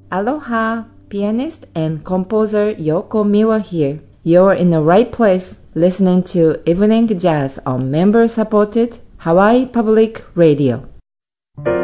Aloha, pianist and composer Yoko Miwa here. You're in the right place, listening to Evening Jazz on member-supported Hawaii Public Radio.